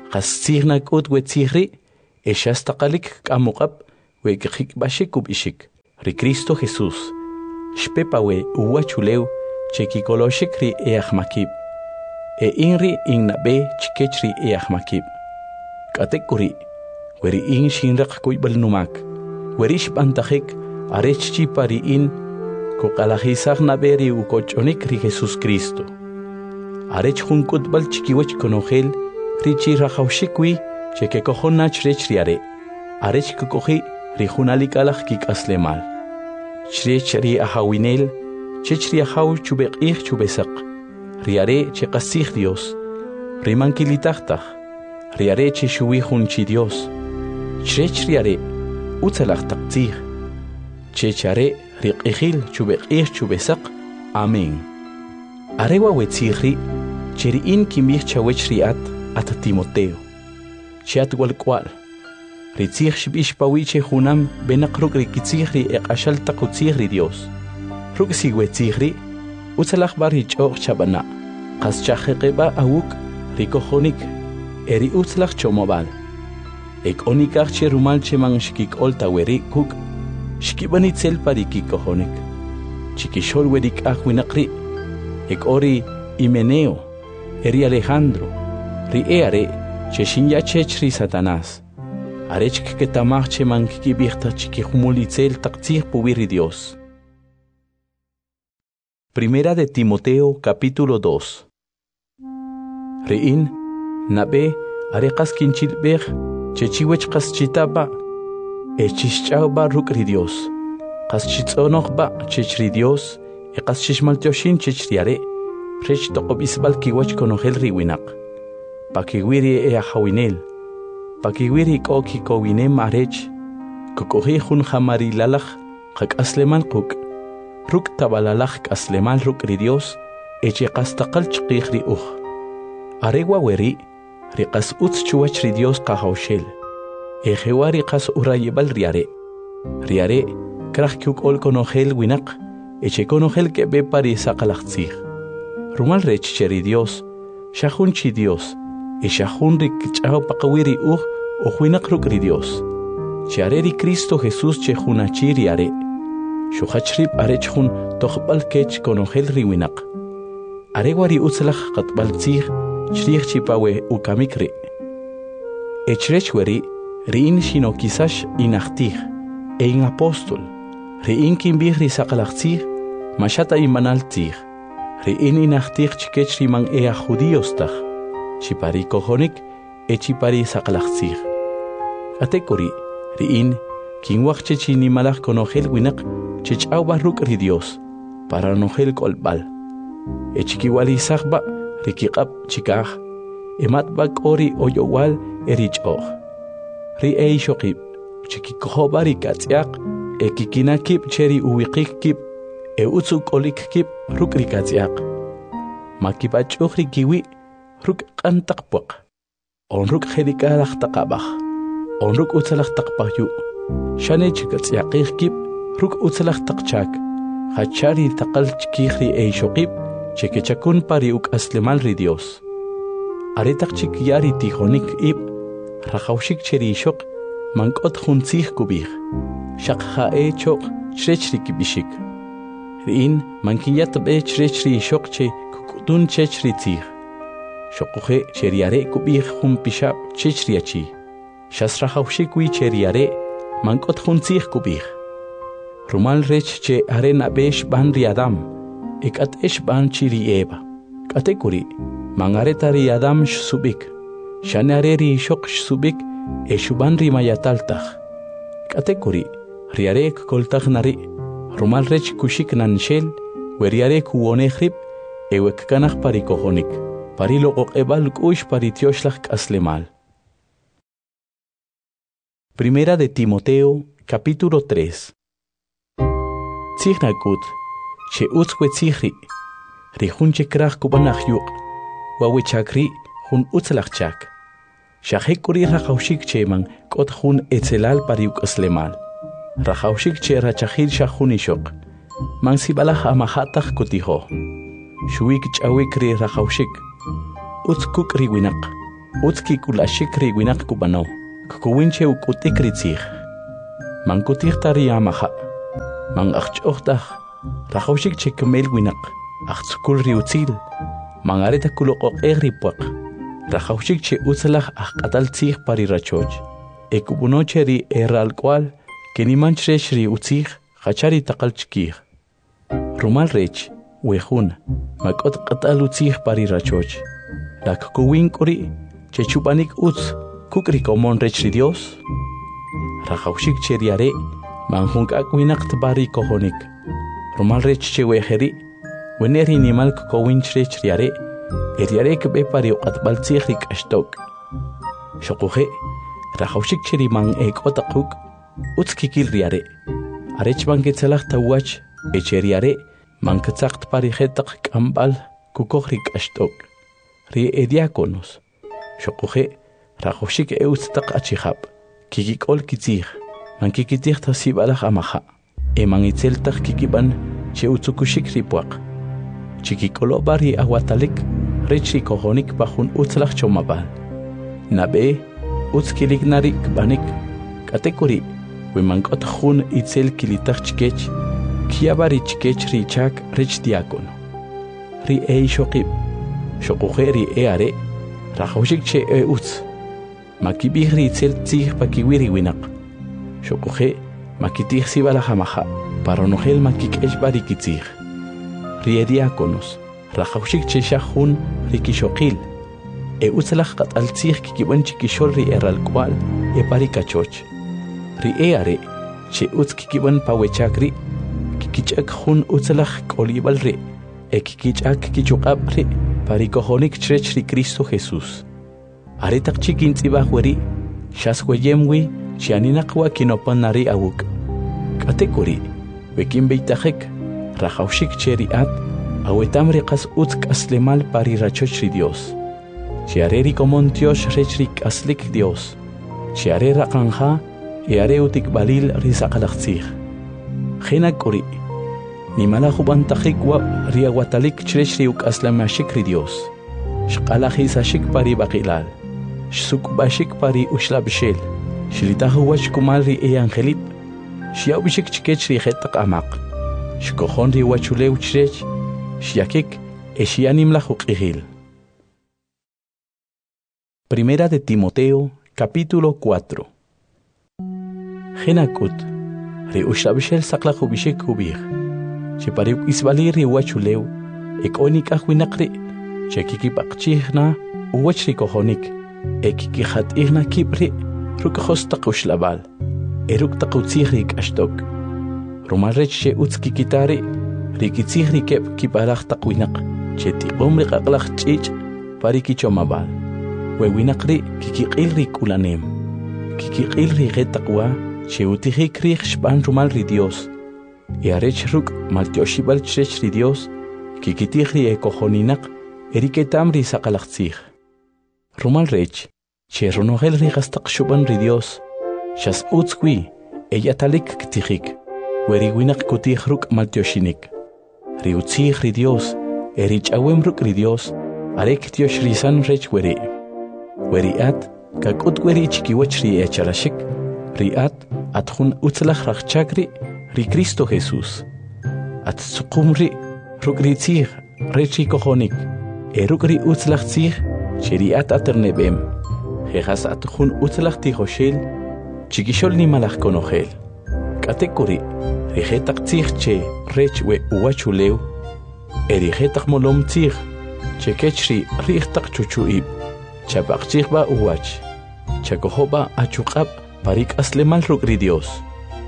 Qastirna kut wetzihri, eshastaqalik kamuqab, wekik bashikub ishik. Ri Cristo Jesús. Shpepawe uwachuleu, chekikoloshik ri eachmakib. E inri innabe chikechri eachmakib. Katekuri, weri in shinrak kuibal numak. Werish bantajik, arechchi pari in, kokalajizag naberi ukochonik ri Jesús Cristo. Arech junkutbal chikiwech konogel, richi rajaushikwi, cheke kojonach rech riare. Arech kukoji, ri junalikalaj kik aslemal. Chrech ri ahawinel, chech ri ahaw chubek ich chubesak. Riare che qasig Dios. Rimankilitachtaj. Riare che shuwi junchi Dios. Chrech riare, utzalaj taqtzig. Chechare riqihil chubek ich chubesak. Amén. Arewa wetzigri, cheriin kimich chawech riat at Timoteo. Chiat walkwal. Ritzig shbish pawiche junam benakruk rikitzigri eqashal taqutzigri Dios. Ruk sigwetzigri, utzalaj barich och chabana. Qas chajeqeba awuk rikojonik, eri utzalaj chomobal. Ek onikach che rumal che man shkik oltaweri kuk, shkibanitzel parikikojonik. Chikishol werik ahwinakri, ek ori Himeneo, eri Alejandro, ri eare, che shinya chechri Satanás. Arech que tamach man ki birta chiki humulitzel taqtzir pubiri Dios. Primera de Timoteo capítulo dos. Rein nabe areqas kinchilbeg chechiwech qas chitaba echischauba rukri Dios. Qas chitzonogba chechri Dios e qas chishmaltioshin chechriare rech toqobisbal kiwach konogel riwinak. Pakiwiri e ahawinel. Pakiwiri koki kowinem arech, kukohi jun jamari lalaj, kak aslemal kuk, ruk tabalalaj aslemal ruk ri Dios, eche kastakal chqih ri uj. Aregwa weri, riqas utz chuach ri Dios kahaushel, ejewa riqas urayebal riare. Riare, kraj kuk ol konogel winak, eche konogel ke be pari sakalachtzig. Rumal rech cheri Dios, shahun chi Dios, Ishahun rikichao pakawiri uj o huinak rukri Dios. Chiareri Cristo Jesús che junachiri are. Shuhachrip arechun tohbal kech konogel riwinak. Aregwari utzlach katbal tzig chrich chipawe ukamikri. Echrechweri riin shino kisash inachtig. Ein apostol. Riin kimbig risakalach tzig mashata imanal tzig. Riin inachtig chikech riman ea judiostach. Chipari kojonik, e chipari sakalachzig. Atekori, riin, kinwach chechini malach konogel winak, chechau barruk ri Dios, para nogel kolbal. E chikiwali sagba, rikikap chikaj, emat bak ori oyowal erich og. Ri ei shokib, chikikohobari katziak, e kikinakip cheri uwikik kip, e utsuk olik kip ruk rikatziak. Makipach ri kiwi, ruk qantaqpuq onruk khedikalaq taqabaq onruk utsalaq taqpaqyu shane chikats yaqih kip ruk utsalaq taqchak hachari taqal chikihri ei shoqib chekechakun pari uk aslemal ri Dios aritaq chikyari tijonik ib rajawshik cheri shoq mankot khuntzig kubih shaqha e choq chrechri kibishik rin mankiyat be chrechri shoq che kukudun chechri tzig Shokuhe cheriare kubih hum pishab chechriachi. Shasrahaushikwi cheriare mankot hunzih kubih. Rumal rech che arena besh ban riadam. Ekat esh ban chiri eba. Katekuri mangareta riadam shsubik. Shanare ri shok shsubik eshuban rimayataltach. Katekuri riare koltach nari. Rumal rech kushik nanshel weriare kuonehrib ewek kanach parikohonik. Parilo oqebal kush paritioshlag aslemal. Primera de Timoteo, capítulo tres. Tzignagut, che utzwe tzigri, rihun che krach kubanach wawe chakri hun utzlachchak. Shahekuri rachaushik cheman kot hun etzelal pariuk aslemal. Rachaushik che rachahil shahunishok. Man sibalach amahatach kutiho. Shuik chawikri rachaushik. Utzkuk riwinak. Utski kulashik ri winak kubano. Kukuwinche ukutik ritzig. Man kutik tari amaha. Man achchochtach. Rachawshik chekumel winak. Achtzukul ri utzil. Man areta kulokok egri puak. Rachawshik che utzalach achkatal tzig pari rachoj. Ekubunoche ri eral kwal. Keniman chresh ri utzig. Chachari takal chkig. Rumal rech. Wehun. Makot qatal utzig pari rachoj. La kukuwin kuri. Che chupanik utz. Kukri komon rech ri Dios. Rachawshik che riare. Manjunk akwinak tbari kohonik. Rumal rech che weheri. Weneri nimal kukowin rech riare. Eriare kbe pari uqatbal tzigrik ashtok. Shokuhe. Rachawshik che riman ek otakuk. Utz kikil riare. Arech banketzalach tawach. Eche riare. Manketzakt pari jetak kambal. Kukohrik ashtok. Ri ediakonos. Shokuhe. Rachawshik eustak achihab. Kikikol kitzig. Man kikitig tasibalach amaha. E man itzeltak kikiban. Che utsukushik ripuak. Chikikolo bari aguatalik. Rechi kohonik bajun utzlach chomabal. Nabe. Utzkilik narik banik. Katekuri. Wimankot jun itzel kilitach chikech. Kiabari chikech richak rech diakono. Ri e shokib. Shokuhe ri e are. Rachawshik che e utz. Makibih ri itzel tzig pakiwiri winak. Shokuhe. Makitih sibala hamaha. Paronogel makikesh bari kitzig. Ri e diakonos. Rachawshik che shahun rikishokil. E utzalach qatal tzig kikiban chikishol ri eral kwal. E pari kachoch. Ri e are. Che utz kikiban pawechakri. Kikichak hun utzalach kolibal ri. E kikichak kichukab ri. Pari kohonik chrech ri Cristo Jesús. Aretak chikin tzibah weri. Shas weyemwi. Chianinakwa kinopan nari awuk. Katekuri. Wekin beitajek. Rachawshik che riat. Awetam riqas utz kaslemal pari rachoch ri Dios. Chiareri komon Dios rechrik aslik Dios. Chiare raqanja. E are utik balil risaqalachtzig. Jena kuri. Nimala jubantajikwa riawatalik chrech riuk aslamashik ri Dios. Shqalajisashik pari baqilal. Shsukbashik pari ushlabshel. Shlitahu wach kumal ri e angelip. Shiaubishik chikech ri jetak amaq. Shkohon ri wachulew chrech. Shiakik e shianim la juqihil. Primera de Timoteo, capítulo cuatro. Genakut, ri ushabishel sakla jubishik hubir. Chipariuk isbali ri wachulew. Ekonik ahwinakri. Chekiki pakchihna. Uwachri kohonik. Ekiki hatihna kipri. Rukahos takushlabal. Eruk takutzihrik ashtok. Rumarech che utski kitari. Rikitzihri kep kiparach takwinak. Che tibomri kaklach chich. Parikichomabal. Wewinakri kikikilri kulanem. Kikikilri getakwa. Che utihikri shpan rumal ri Dios. E arech ruk maltioshibal chrech ri Dios. Kikitihri e kohoninak. Eriketamri sakalachtzih. Rumal rech. Che ronogel ri gastak shuban ri Dios. Shas utzkwi. Ella talik ktihik. Weri winak kutih ruk maltioshinik. Ri utzih ri Dios. Erich awem ruk ri Dios. Arek Dios risan rech weri. Weri at. Kakut weri chikiwach ri echarashik. Ri at. Atjun utzlach rachchakri. Ri Cristo Jesús. At tsukumri. Ruk ri tzih. Rechi kohonik. Eruk ri utzlach tzih. Cheri at aternebem. Jejas atjun utzlach tihoshel. Chikishol ni malach konogel. Katekuri. Rijetak tzih che rech we uwachulew. Erijetak molom tzih. Che kechri rijetak chuchuib. Chapak tzih ba uwach. Chakohoba achukab parik aslemal rukri Dios.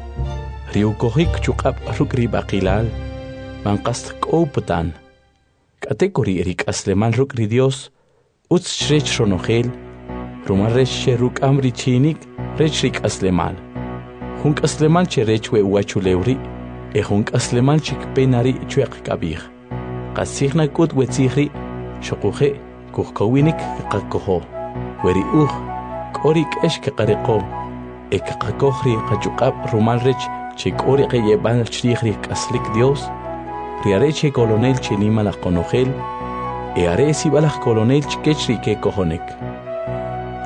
Riukohik chukab rukri bakilal. Mankast kouputan. Katekuri erik aslemal rukri Dios. Utz shrech ronogel. Rumarech ruk amri chinik. Rechrik aslemal. Hunk aslemal che rechwe uachulewri. E hunk aslemal chik penari chuek kabir. Qasigna kut wetzihri. Shokuhe kuhkowinik kakoho. Weri uh. Korik eshke qareko. E kakakohri kachukab rumal rech. Chik ori yeban chrihri aslik Dios. Riareche colonel chenima la conogel. E are si balach colonel chikechri ke kohonek.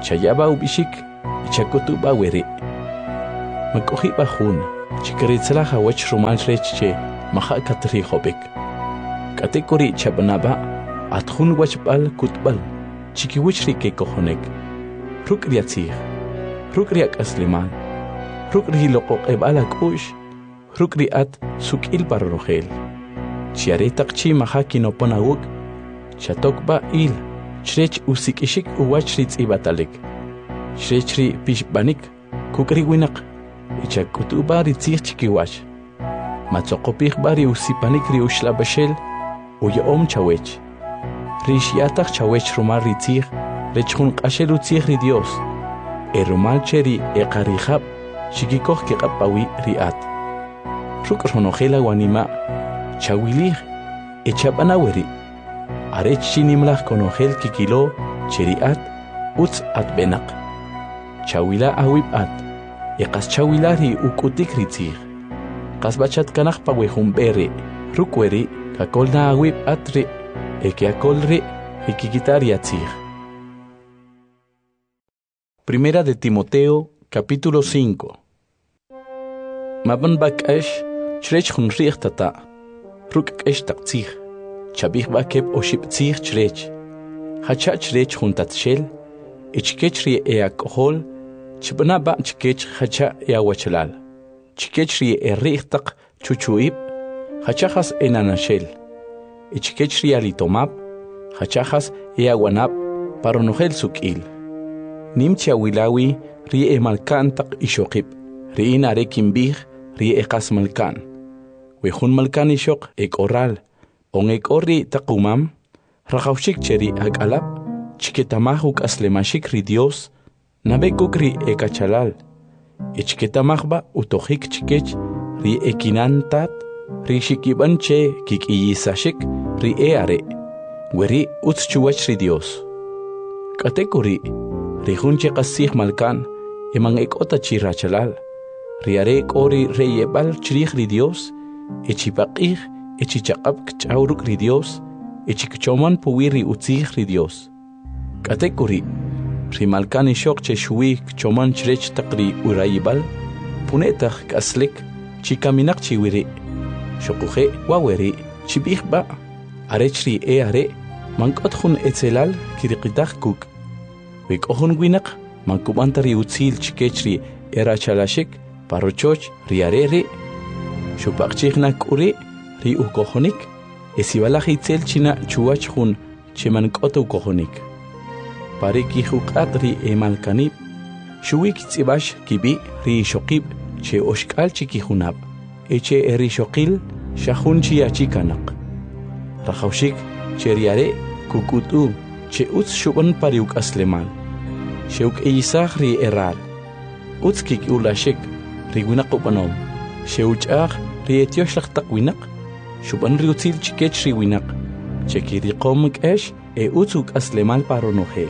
chayaba ubishik ichakutuba weri makohiba hun chikritzla hawach rumal reche maha katri hobek katekori chabnaba atjun wachbal kutbal chikiwichri ke kohonek rukriatzih rukriak asliman rukri loqoq ebala kush rukriat sukil parrogel chiaretaqchi maha kinoponawuk chatokba il chrech usikishik uwachritz ibatalik chrechri pishbanik kukri winaq ichakutuba ritzih chikiwach matzoqopih bari usipanik ri ushlabashel uyaom chawech rishiataq chawech rumar ritzih rechjun qashel utzih ri Dios erumal cheri eqarihab shikikoh keqapawi riat rukronojela wanima chawilih echabanaweri arech shinimlah konojel kikilo cheriat utz atbenaq chawila awib at eqas chawilari ukutik ritzih qasbachat kanaq pawejumbere rukweri kakolna awib atri ekeakolri ikikitariatzih. Primera de Timoteo, capítulo cinco. Maban bakash, chrech hun richtata, ruk esh taktzih, chabih bakeb oshiptzih chrech, hacha chrech hun tatshel, ichkech ri eakohol, chibna ba chkech hacha eawachalal, chkech ri errichtak chuchuib, hachachas enanashel, ichkech ri alitomab, hachachas eawanab, paronogel sukil. Nimcha wilawi ri emalkan tak ishokib, ri inare kimbih ri ekas malkan. Wehun malkan ishok ek oral, on ek ori takumam, rakawshik cheri ag alap, chiketamahuk aslemashik ri Dios, nabekuk ri ekachalal, ichketamahba utohik chikech ri ekinantat, ri shikiban che kik iyisashik ri eare, weri utschuwach ri Dios. Katekuri, Rihunche qasih malkan, emang ekota chirachalal, riare ori reyebal chirih ri Dios, echipaqih, echichaqab kchauruk ri Dios, echikchoman puwiri utzih ri Dios. Katekuri, rimalkan ishok che shui kchoman chrech taqri urayibal, punetah kaslik, chikaminak chiwiri, shokuhe waweri, chibihba, arechri e are, mankotjun etzelal kiriqitah kuk. Wik ohun winak, mankubantari utzil chikechri erachalashik, parochoch riareri, shupakchiknak uri, ri ukohonik, esibalaj itzel china chuachjun chimankota ukohonik. Pariki hukat ri emalkanib, shuwik tzibash kibi ri shokib, che oshkal chikihunab, eche eri shokil, shahun chiachikanak. Rajaushik, che riare, kukutu, che utz shuban pariuk aslemal. Sheuk eisach ri eral. Utz kik ulashik, ri winak upanom. Sheuchach ri etioshach tak winak. Shuban ri utzil chikech ri winak. Cheki ri komik esh, e utzuk aslemal paronohel.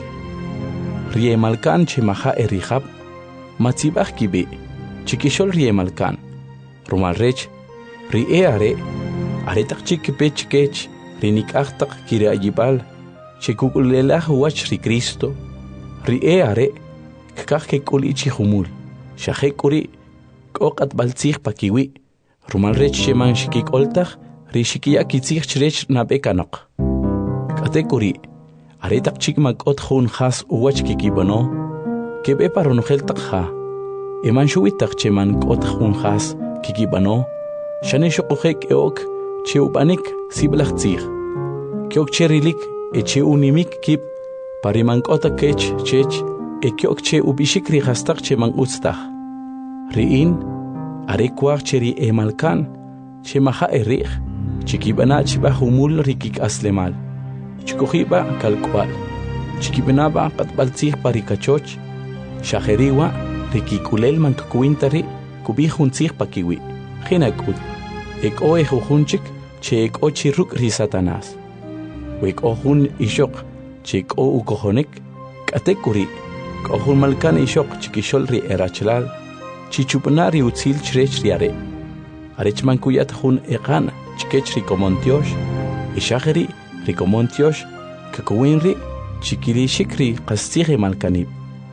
Ri emalkan che maha erihab. Matzibach kibi, chikishol ri emalkan. Rumal rech, ri eare, aretak chikipe chikech, ri nikachtak kiri ayibal. Chekukulelah wach ri Cristo, ri eare, kakake kuli chihumul, shahekuri, kokat baltzich pakiwi, rumal rech sheman shikik oltach, ri shikiyakitzich chrech nabekanak. Katekuri, aretak chikmak ot hun has uwach kikibano, kebe paronogel takha, eman shuitak cheman ot hun has kikibano, shane shokuhek eok, cheubanik siblachtzich, keok cherilik, eche unimik kip parimankota kech chech ekyok che ubishikri hastak che man utstach riin arekwach cheri emalkan che maha erich chikibana chiba humul rikik aslemal chikohiba kalkwal chikibanaba qatbaltzih parikachoch shaheriwa rikikulel mankakuintari kubihuntzih pakiwi jinakut ek oe jujunchik che ek ochiruk ri Satanas. Wik ohun ishok chik o ukohonik, katekuri, kohun malkan ishok chikishol ri erachlal, chichupanari utzil chrech riare. Arechman kuyat hun eqan chikech rikomontiosh, ishageri rikomontiosh, kakuinri, chikiri shikri qastire malkanib,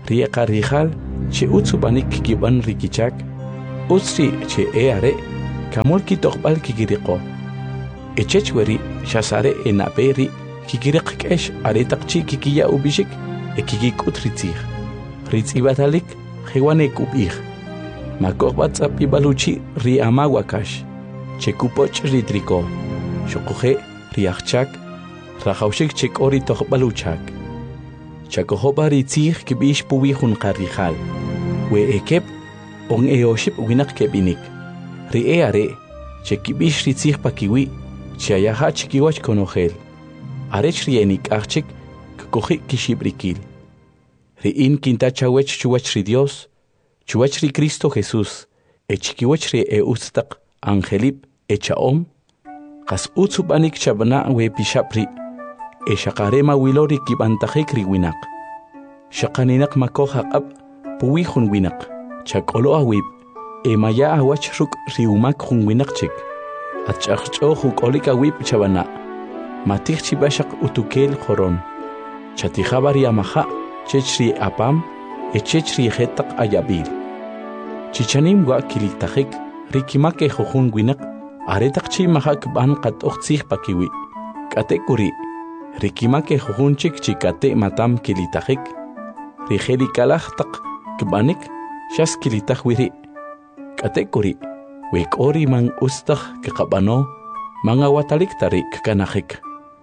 riqa rijal che utsubanik kiban rikichak usri che eare kamol kitoqbal kikiriqo echechweri shasare enaperi kikiriqkesh aretaqchi kikiya ubishik ekikikut ritzig ritzibatalik hewane kubig makoqbat apibaluchi ri amawakash chekupoch ritriko shoqoje riachchak rajawshik chekori toqbaluchak chakohoba ritzig kibish puwijun qarrijal we ekep on eoship winak kebinik ri eare chekibish ritzig pakiwi chayaha chikiwach konogel arech rienik achik koji kishibrikil ri in kinta chawech chuwach ri Dios chuwach ri Cristo Jesús echikiwach ri eustaq angelip echaom qas utsubanik chabna we pishapri e shaqarema wilori kibantajik ri winak shaqaninak makoja qab puwijun winak chakolo awib e maya awach ruk ri umak jun winak chik achach'o jukolik awib chabana matij chibashaq utukel qoron chatijabar yamaja chechri apam echechri jetaq ayabil chichanim wa kilitajik rikimake jujun winak aretaq chi mahak ban qat'oqtzij pakiwi k'atekuri rikimake jujunchik chikate matam kilitajik rijeli kalaj taq kbanik shas kilitaj wiri k'atekuri wek'ori man ustaj kaqabano man awatalik tarik kanajik.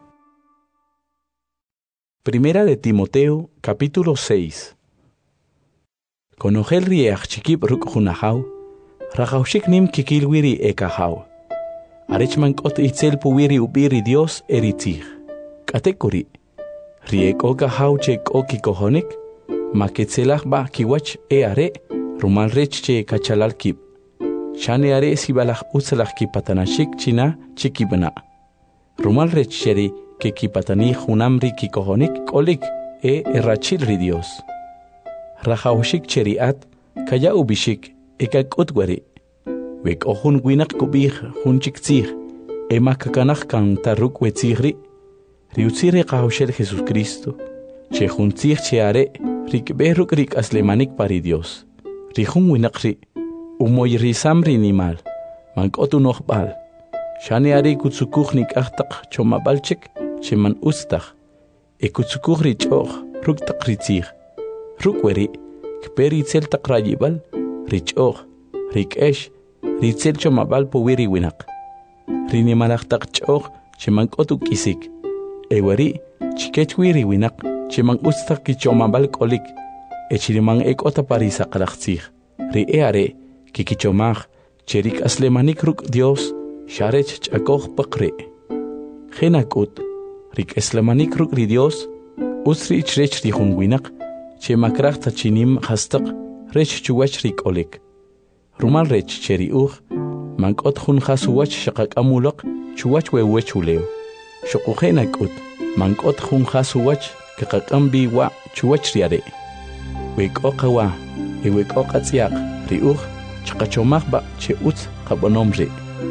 Primera de Timoteo, capítulo seis. Konogel riech chikib ruk junahaw, rajawshik nim kikilwiri ekahaw. Arechman kot itzel puwiri ubiri Dios eritzig. Katekuri, riek oka haw chek oki kohonik, maketzelach ba kiwach e are, rumal rech che kachalal kib. Shane are sibalach utzelach kipatanashik china chikibna. Rumal rech cheri que kipatani junamri kikohonik kolik e errachil ri Dios. Rajawshik cheriat kaya ubishik ekak utwari. Wek ohun winak kubih hunchik tzig e makakanach kan taruk wetzigri. Riutzire kahawshel Jesus Cristo. Che huntzig cheare rikberuk rik aslemanik pari Dios. Rihun winakri umoy risamri nimal. Mankotu nochbal. Shane ari kutsukuchnik achtak chomabalchik. Cheman ustach, ekutsukur richoch, ruk tak ritzig, rukweri, kperi tzel tak rayibal, richoch, rikesh, ritzel chomabal powiri winak. Rinimalach tak choch, cheman kotuk isik, eweri, chikechwiri winak, cheman ustach kichomabal kolik, echiriman ekota parisa kalachzig, ri eare, kikichomach, cherik aslemanik ruk Dios, sharech chakoch pakre. Genakut, rik eslamanik ruk ri Dios, usri chrech ri junwinak, che makrach tachinim hastaq, rech chuwach rik olik. Rumal rech cheri uch, mankot jun hasuwach shakak amulak, chuwach wewech uleo. Shokujenak ut, mankot jun hasuwach, kakakambi wa chuwach riare. Wek oka wa, e wek oka tsiak, ri uch, chakachomach ba che ut kabonomri.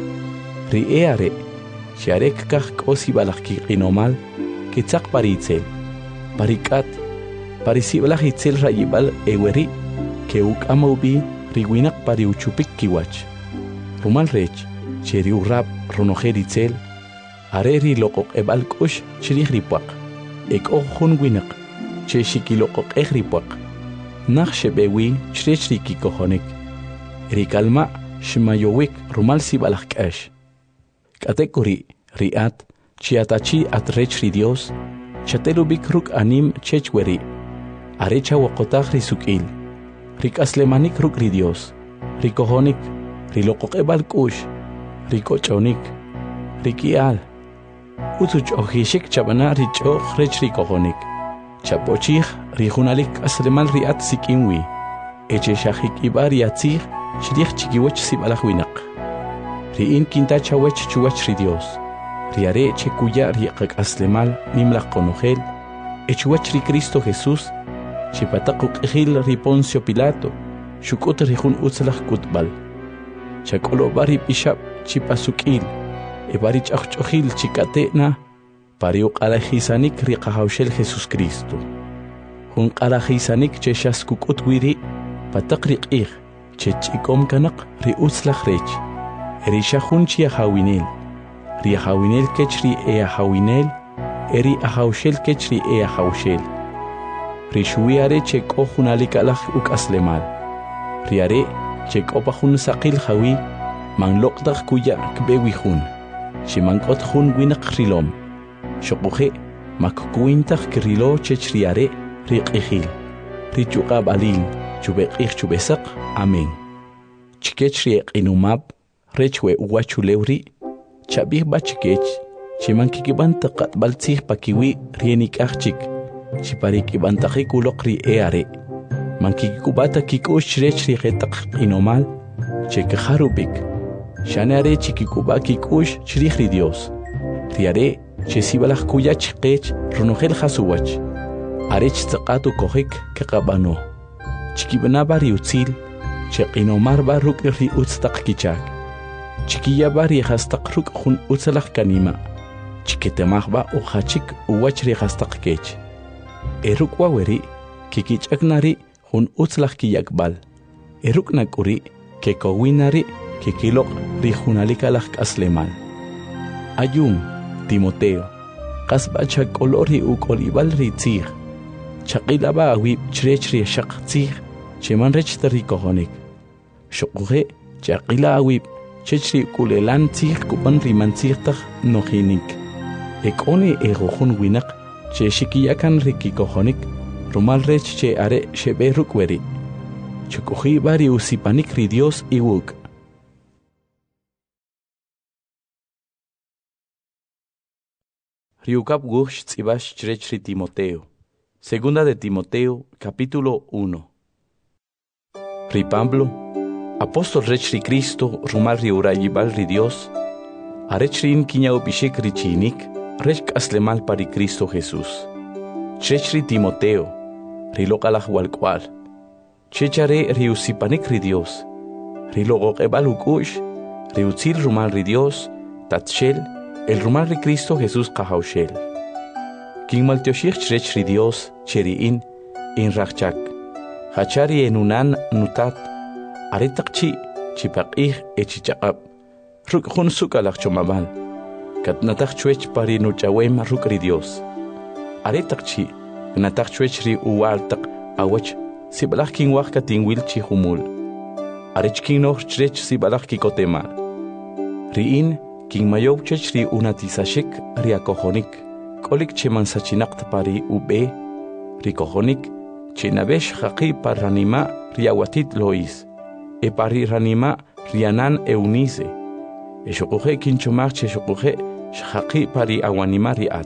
Ri eare, Sharek kach kosi balach kinomal, kitzak paritzel, parikat, parisibalach itzel rayibal eweri, keuk amaubi, riwinak pariuchupik kiwach. Rumal rech, cheriu rap, ronojer itzel, areri lokok ebal kush, chirih ripuak, ek ojun winak, che shikilokok eh ripuak, nach shebewi, chrech rikikohonik, rikalma, shimayowik, rumal sibalach kash. Katekuri riat chiatachi atrech ri Dios chatelubik ruk anim chechweri arecha wakotach risukil rik aslemanik ruk ri Dios rikohonik rilokok ebal kush rikochonik rikial utuch ohishik chabana richoch rech rikohonik chapochich rijunalik aslemal riat sikinwi eche shahik ibar yatzich shrich chikiwech sibalach winak Riin kinta chawech chuwach ri Dios. Riare chekuya riqak aslemal nimlaq konogel. Echuwach ri Cristo Jesús. Chipatakuk ejil ri Poncio Pilato. Shukut rijun utzlach kutbal. Chakolo bari pishap chipasukil. E bari chachojil chikatena. Pariuk alajisanik riqahawshel Jesus Cristo. Hun qarajisanik che shaskukut wiri pataqriq ig che chikom kanaq ri uslach rech. Eri shahun chi hawinel. Ri hawinel kechri e hawinel. Eri ahawshel kechri e ahawshel. Ri shuiare che kohunalikalach uk aslemal. Ri are che kopahun saqil hawi man loqdaq kuya kbewi hun. Shimankot hun winaq rilom. Shoquhe makkuintaq krilo chechriare riqihil. Richuqab alin chubeqih chubesaq. Amen. Chikechri inumab rechwe uwachulewri chabih bachikech chimankikibanta qatbaltzih pakiwi rienikachik chiparikibantaqi kuloqri eare mankikubata kikush rechri qetaq inomal chekharubik shanare chikikuba kikush chrihri Dios riare chesibalaj kuyach qech runojel hasuwach arech tsaqatu kohik kaqabano chikibnabari utzil cheqinomar baruk ri utstaq kichak chiquilla bari hastaq ruk hun utsalaq kanima chiquitemajba uhachik uwachri hastaq kech eruk waweri kikichaknari hun utslaq kiyakbal eruk nakuri kekowinari kikiloq ri hunalikalaq aslemal ayun Timoteo qasba chakolori ukolibal ri tzig chaqilaba awi chrechri shaq tzig cheman rech tarikohonik shoqhe chaqila awi chechri kulelan tzig kupan rimantzigtaq nojinik ekoni egohun winaq che shikiyakan rikikohonik rumal rech che are shebe rukweri chukuji bari usipanik ri Dios iwuk Riukap gush tzibash chechri Timoteo Segunda de Timoteo capítulo uno Ri Pablo Apóstol rechri Cristo rumal ri urayibal ri Dios arechrin kiña upishik ri chinik rech aslemal pari Cristo Jesús chechri Timoteo ri loqalaj walkwal chechare ri usipanik ri Dios ri loqoqebal ukush ri utzil rumal ri Dios tatshel el rumal ri Cristo Jesús qahawshel kin maltioshik chechri Dios cheriin in rachak hachari enunan nutat aretaqchi chipaqih echichaqab ruk hun sukalaq chomabal katnataq chwech pari nuchawem ruk ri Dios aretaqchi nataq chwech ri uwaltaq awach sibalaq kin waq katingwil chi humul arechkin noh chrech sibalaq kikotemal riin kin mayow chech ri unatisashik ri akohonik kolik chemansachinaq pari ube ri kohonik chinabesh haqi paranima ri awatit lois e pari ranima rianan eunice e shokuhe kinchomach che shokuhe shaqi pari awanima riat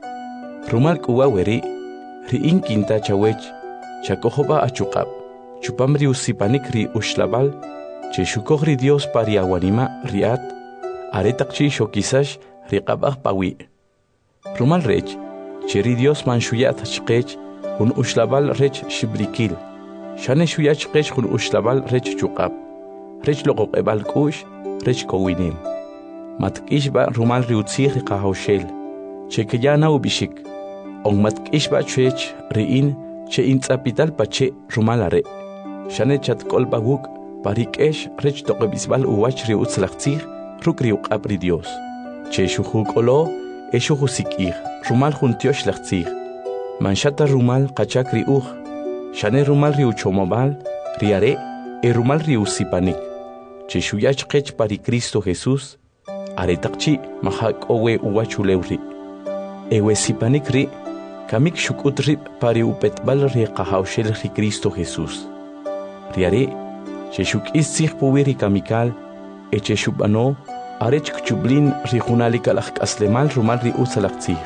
rumal kuwaweri ri inkinta chawech chakohoba achuqab chupamri usipanik ri ushlabal che shukogri Dios pari awanima riat aretaqchi shokisash riqabaq pawi rumal rech cheri Dios manshuyat chqech un ushlabal rech shibrikil shane shuyach qech khun ushlabal rech chuqab rech loqoqebal kush rech kowinim matkish ba rumal riutzig qahawshel chekiyana ubishik on matkish ba chech riin che intsapital pache rumal are shane chat kolba guk parikesh rech toqebisbal uwach riutzlaqtzig ruk riuqab ri Dios che shuhukolo eshuhusikir rumal juntiosh laqtzig manshata rumal qachak riuj shane rumal riu chomobal riare e rumal riu sipanik che shuyach qech pari Cristo Jesús aretaqchi mahak owe uwachulewri ewe sipanik ri kamik shukutri pari upetbal ri qahawshel ri Cristo Jesús riare che shukis sig puwiri kamikal e che shubano arech kchublin ri junalikal aslemal rumal ri usalaqtzig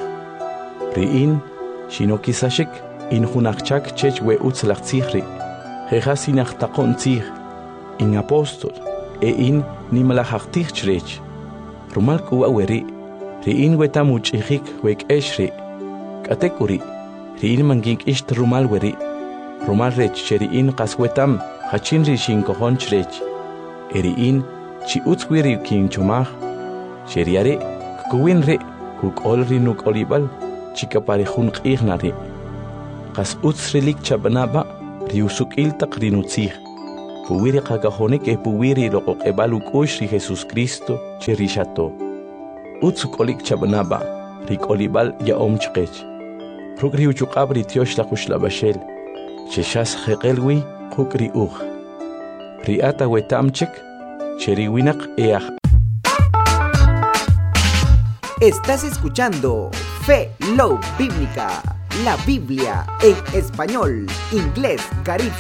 riin shino kisashik in hunachak chech we utzlaqtzigri jejasinach taqontzig in apóstol e in nimalajaqtig chrech rumal kuwaweri riin wetamuchijik wek eshri katekuri riin mangink isht rumal weri rumal rech cheriin qaswetam hachin ri shinkohon chrech eriin chi utzwiri kin chomaj cheriare kuwinre kuk olri nuk olibal chika pare hun q'ignari qas utsrilik chabnaba riusukil taqrinutzih puwiri qaqajonek e puwiri loqoqebalu kush ri Jesus Cristo chirishato utsukolik chabnaba rikolibal yaom chqech rukri uchuqabri tiosh la kushlabashel cheshas jeqelwi qukri uj riata wetamchek cheriwinaq eaj. Estás escuchando Fe Love Bíblica, la Biblia en español, inglés, Carib